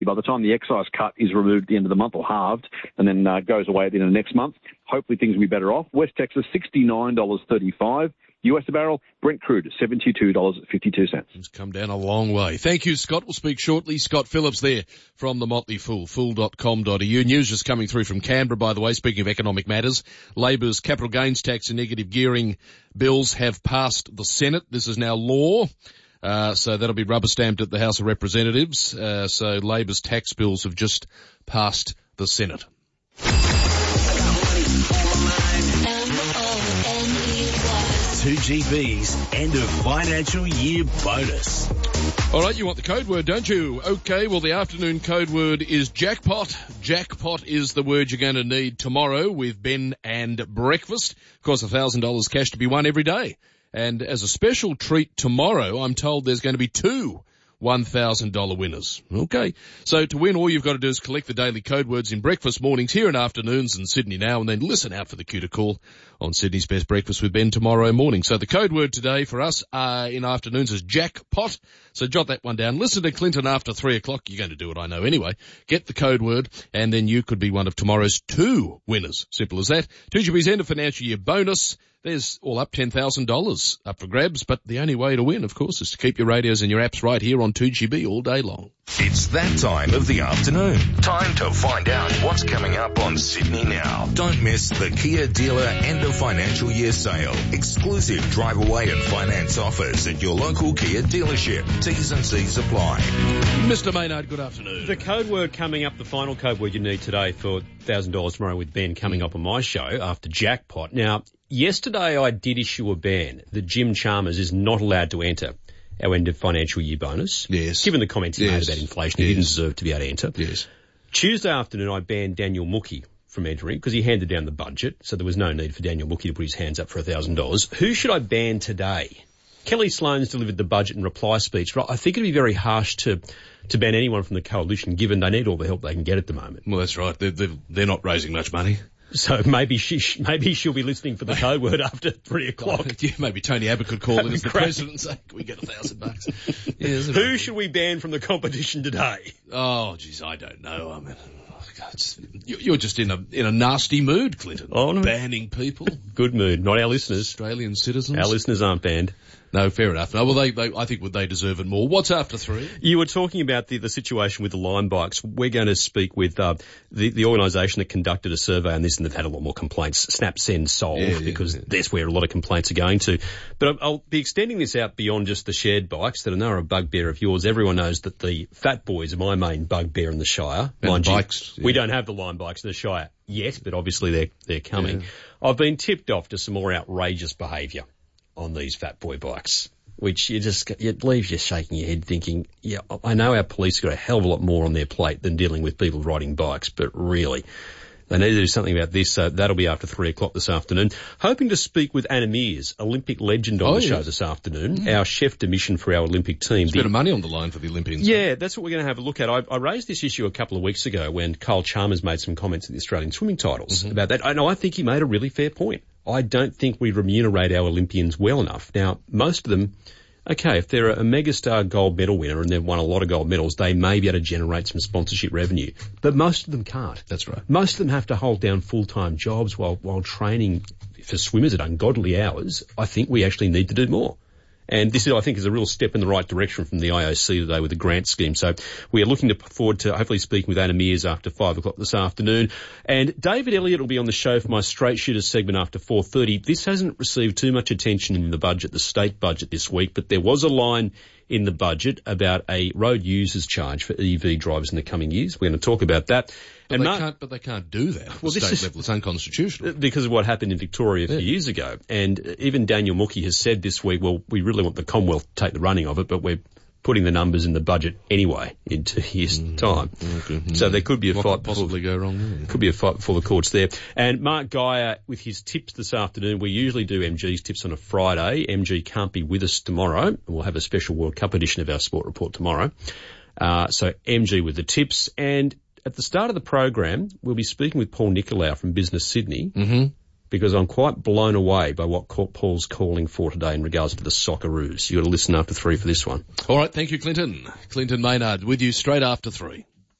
By the time the excise cut is removed at the end of the month or halved and then goes away at the end of next month, hopefully things will be better off. West Texas, $69.35. US a barrel. Brent crude, $72.52. It's come down a long way. Thank you, Scott. We'll speak shortly. Scott Phillips there from the Motley Fool, fool.com.au. News just coming through from Canberra, by the way. Speaking of economic matters, Labor's capital gains tax and negative gearing bills have passed the Senate. This is now law. So that'll be rubber stamped at the House of Representatives. So Labor's tax bills have just passed the Senate. 2GB's end of financial year bonus. All right, you want the code word, don't you? Okay, well, the afternoon code word is jackpot. Jackpot is the word you're going to need tomorrow with Ben and breakfast. Of course, $1,000 cash to be won every day. And as a special treat tomorrow, I'm told there's going to be two $1,000 winners. Okay. So to win, all you've got to do is collect the daily code words in breakfast mornings here in afternoons in Sydney now, and then listen out for the cue to call on Sydney's Best Breakfast with Ben tomorrow morning. So the code word today for us in afternoons is jackpot. So jot that one down. Listen to Clinton after 3 o'clock. You're going to do it, I know anyway. Get the code word, and then you could be one of tomorrow's two winners. Simple as that. 2GB's end of financial year bonus. There's all up $10,000 up for grabs, but the only way to win, of course, is to keep your radios and your apps right here on 2GB all day long. It's that time of the afternoon. Time to find out what's coming up on Sydney Now. Don't miss the Kia Dealer end of financial year sale. Exclusive drive away and finance offers at your local Kia dealership. T's and C's apply. Mr. Maynard, good afternoon. The code word coming up, the final code word you need today for $1,000 tomorrow with Ben coming up on my show after Jackpot. Now, yesterday I did issue a ban that Jim Chalmers is not allowed to enter our end of financial year bonus. Yes. Given the comments he made about inflation, he didn't deserve to be able to enter. Yes. Tuesday afternoon I banned Daniel Mookie from entering because he handed down the budget, so there was no need for Daniel Mookie to put his hands up for $1,000. Who should I ban today? Kelly Sloan's delivered the budget and reply speech, but I think it'd be very harsh to ban anyone from the coalition, given they need all the help they can get at the moment. Well, that's right. They're not raising much money. So maybe she'll be listening for the code word after 3 o'clock. Yeah, maybe Tony Abbott could call in as the president and say, "Can we get $1,000?" Yeah, who should we ban from the competition today? Oh, geez, I don't know. I mean, you're just in a nasty mood, Clinton. Oh, no. Banning people. Good mood. Not our listeners. Australian citizens. Our listeners aren't banned. No, fair enough. No, well, I think they deserve it more. What's after 3? You were talking about the situation with the Lime bikes. We're going to speak with the organisation that conducted a survey on this, and they've had a lot more complaints. Snap, Send, Solve, because that's where a lot of complaints are going to. But I'll be extending this out beyond just the shared bikes that I know are a bugbear of yours. Everyone knows that the Fat Boys are my main bugbear in the Shire. And bikes. We don't have the Lime bikes in the Shire yet, but obviously they're coming. Yeah. I've been tipped off to some more outrageous behaviour on these Fat Boy bikes, which it leaves you shaking your head thinking, yeah, I know our police got a hell of a lot more on their plate than dealing with people riding bikes, but really, they need to do something about this, so that'll be after 3 o'clock this afternoon. Hoping to speak with Anna Mears, Olympic legend on the show this afternoon, our chef de mission for our Olympic team. There's a bit of money on the line for the Olympians. Yeah, that's what we're going to have a look at. I raised this issue a couple of weeks ago when Kyle Chalmers made some comments at the Australian swimming titles about that, and I think he made a really fair point. I don't think we remunerate our Olympians well enough. Now, most of them, okay, if they're a megastar gold medal winner and they've won a lot of gold medals, they may be able to generate some sponsorship revenue. But most of them can't. That's right. Most of them have to hold down full-time jobs while training for swimmers at ungodly hours. I think we actually need to do more. And this, I think, is a real step in the right direction from the IOC today with the grant scheme. So we are looking forward to hopefully speaking with Anna Mears after 5 o'clock this afternoon. And David Elliott will be on the show for my Straight Shooters segment after 4:30. This hasn't received too much attention in the budget, the state budget this week, but there was a line in the budget about a road users charge for EV drivers in the coming years. We're going to talk about that. But they can't do that at the state level. It's unconstitutional. Because of what happened in Victoria a few years ago. And even Daniel Mookie has said this week, well, we really want the Commonwealth to take the running of it, but we're putting the numbers in the budget anyway in 2 years' time. Okay. So there could be a what fight. Could possibly go wrong there? Could be a fight before the courts there. And Mark Geyer with his tips this afternoon. We usually do MG's tips on a Friday. MG can't be with us tomorrow. We'll have a special World Cup edition of our Sport Report tomorrow. So MG with the tips. And at the start of the program, we'll be speaking with Paul Nicolau from Business Sydney, because I'm quite blown away by what Paul's calling for today in regards to the Socceroos. You've got to listen after 3 for this one. All right, thank you, Clinton. Clinton Maynard with you straight after 3.